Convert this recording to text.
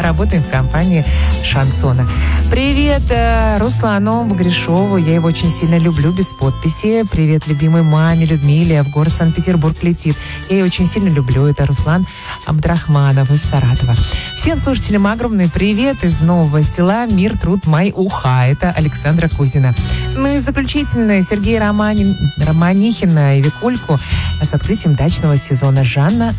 работаем в компании Шансона. Привет Руслану Багришову, я его очень сильно люблю, без подписи. Привет любимой маме Людмиле, в город Санкт-Петербург летит. Я ее очень сильно люблю, это Руслан Абдрахманов из Саратова. Всем слушателям огромный привет из Нового Села. Мир, труд, май, уха. Это Александра Кузина. Ну и заключительное Сергея Романихина и Викульку с открытием дачного сезона. Жанна